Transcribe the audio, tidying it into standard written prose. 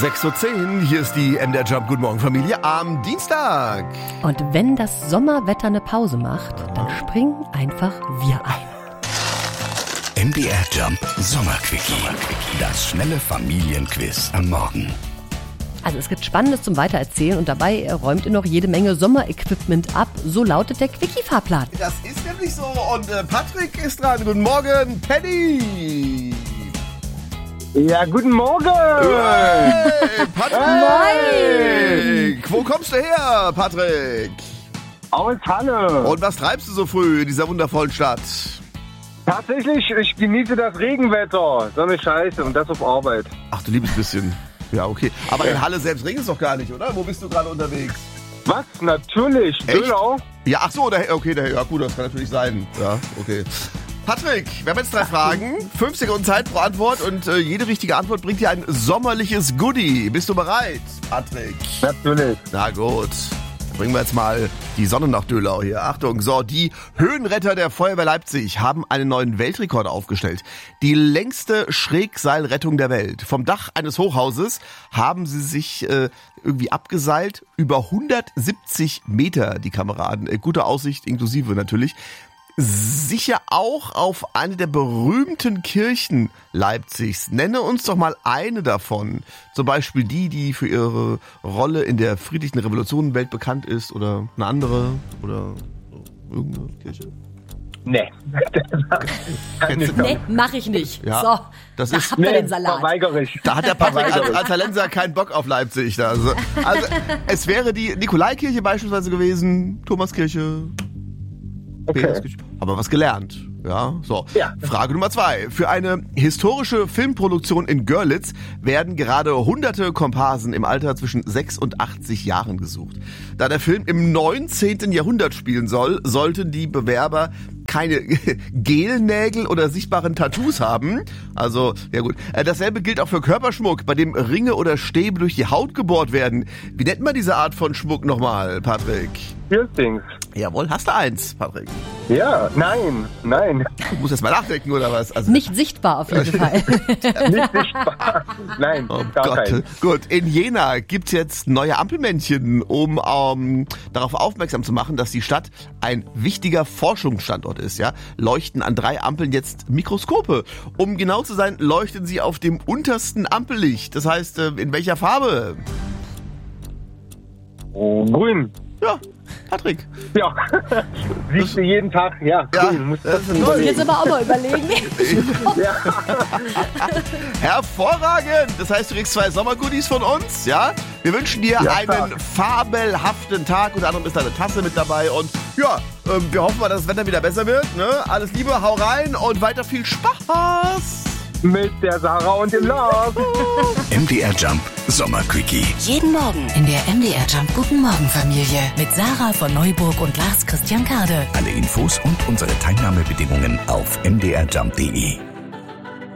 6:10 Uhr, hier ist die MDR Jump. Guten Morgen, Familie, am Dienstag. Und wenn das Sommerwetter eine Pause macht, dann springen einfach wir ein. MDR Jump Sommerquickie. Das schnelle Familienquiz am Morgen. Also es gibt Spannendes zum Weitererzählen und dabei räumt ihr noch jede Menge Sommerequipment ab. So lautet der Quickie-Fahrplan. Das ist nämlich so und Patrick ist dran. Guten Morgen, Penny. Ja, guten Morgen! Hey, Patrick! Moin! Wo kommst du her, Patrick? Aus Halle. Und was treibst du so früh in dieser wundervollen Stadt? Tatsächlich, ich genieße das Regenwetter. So eine Scheiße und das auf Arbeit. Ach, du liebes bisschen. Ja, okay. Aber in Halle selbst regnet es doch gar nicht, oder? Wo bist du gerade unterwegs? Was? Natürlich. Echt? Dölau. Ja, ach so, ja gut, das kann natürlich sein. Ja, okay. Patrick, wir haben jetzt 3 Fragen, 5 Sekunden Zeit pro Antwort und jede richtige Antwort bringt dir ein sommerliches Goodie. Bist du bereit, Patrick? Natürlich. Na gut, dann bringen wir jetzt mal die Sonne nach Dölau hier. Achtung, so, die Höhenretter der Feuerwehr Leipzig haben einen neuen Weltrekord aufgestellt. Die längste Schrägseilrettung der Welt. Vom Dach eines Hochhauses haben sie sich irgendwie abgeseilt, über 170 Meter, die Kameraden. Gute Aussicht, inklusive natürlich. Sicher auch auf eine der berühmten Kirchen Leipzigs. Nenne uns doch mal eine davon. Zum Beispiel die für ihre Rolle in der friedlichen Revolution weltbekannt ist oder eine andere oder irgendeine Kirche. Nee. Nee, mach ich nicht. Ja, So, das da ist- habt ihr den Salat. Verweigere ich. Da hat der Patrick als Talenser keinen Bock auf Leipzig. Also es wäre die Nikolaikirche beispielsweise gewesen, Thomaskirche. Okay. Aber was gelernt. Ja, so. Ja. Frage Nummer 2. Für eine historische Filmproduktion in Görlitz werden gerade hunderte Komparsen im Alter zwischen 6 und 80 Jahren gesucht. Da der Film im 19. Jahrhundert spielen soll, sollten die Bewerber keine Gelnägel oder sichtbaren Tattoos haben. Also, ja gut. Dasselbe gilt auch für Körperschmuck, bei dem Ringe oder Stäbe durch die Haut gebohrt werden. Wie nennt man diese Art von Schmuck nochmal, Patrick? Piercings. Jawohl, hast du eins, Patrick? Ja, nein. Du musst jetzt mal nachdenken, oder was? Also, Nicht sichtbar auf jeden Fall. Nicht sichtbar. Nein, oh gar Gott. kein. Gut, in Jena gibt's jetzt neue Ampelmännchen, um darauf aufmerksam zu machen, dass die Stadt ein wichtiger Forschungsstandort ist. Ja, leuchten an 3 Ampeln jetzt Mikroskope. Um genau zu sein, leuchten sie auf dem untersten Ampellicht. Das heißt, in welcher Farbe? Oh, grün. Ja, Patrick. Ja. Siehst du jeden Tag? Ja, Ja, grün. Muss das ist Muss ich toll. jetzt aber auch mal überlegen. Ja. Hervorragend! Das heißt, du kriegst 2 Sommergoodies von uns, ja? Wir wünschen dir Ja, einen klar. fabelhaften Tag. Unter anderem ist da eine Tasse mit dabei. Und ja, wir hoffen mal, dass das Wetter wieder besser wird. Ne? Alles Liebe, hau rein und weiter viel Spaß! Mit der Sarah und dem Lars. MDR Jump Sommerquickie. Jeden Morgen in der MDR Jump Guten Morgen Familie mit Sarah von Neuburg und Lars Christian Kade. Alle Infos und unsere Teilnahmebedingungen auf mdrjump.de.